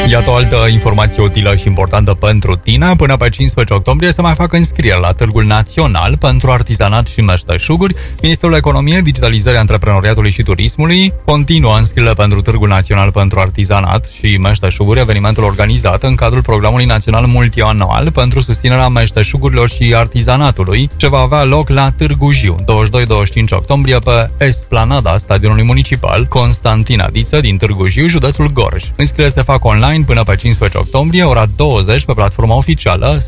Iată o altă informație utilă și importantă pentru tine. Până pe 15 octombrie se mai fac înscrieri la Târgul Național pentru artizanat și meșteșuguri. Ministerul Economiei, Digitalizării, Antreprenoriatului și Turismului continuă înscrierile pentru Târgul Național pentru artizanat și meșteșuguri, evenimentul organizat în cadrul Programului Național Multianual pentru susținerea meșteșugurilor și artizanatului, ce va avea loc la Târgu Jiu, 22-25 octombrie pe Esplanada Stadionului Municipal Constantin Adiță din Târgu Jiu, județul Gorj. Înscrierile se fac online până pe 15 octombrie, ora 20, pe platforma oficială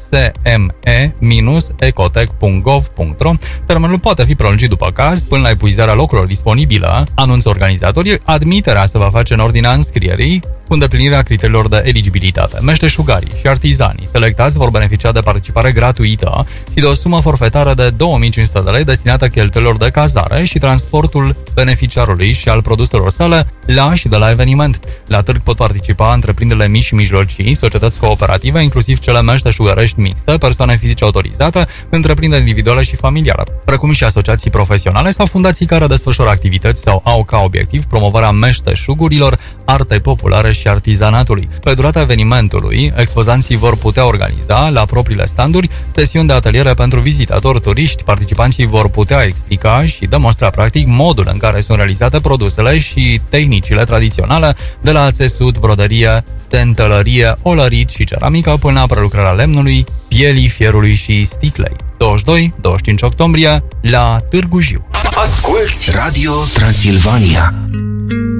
sme-ecotec.gov.ro. Termenul poate fi prelungit după caz până la epuizarea locurilor disponibile. Anunță organizatorii, admiterea se va face în ordinea înscrierii cu îndeplinirea criteriilor de eligibilitate. Meșteșugarii și artizanii selectați vor beneficia de participare gratuită și de o sumă forfetară de 2500 de lei destinată cheltuielilor de cazare și transportul beneficiarului și al produselor sale la și de la eveniment. La târg pot participa întreprinderile mici și mijlocii, societăți cooperative, inclusiv cele meșteșugărești mixte, persoane fizice autorizate, întreprinderi individuale și familiale, precum și asociații profesionale sau fundații care desfășoară activități sau au ca obiectiv promovarea meșteșugurilor, artei populare și artizanatului. Pe durata evenimentului, expozanții vor putea organiza la propriile standuri sesiuni de ateliere pentru vizitatori turiști. Participanții vor putea explica și demonstra practic modul în care sunt realizate produsele și tehnicile tradiționale, de la țesut, brodărie, tentelărie, olărit și ceramică până la prelucrarea lemnului, pielii, fierului și sticlei. 22-25 octombrie la Târgu Jiu. Asculți Radio Transilvania.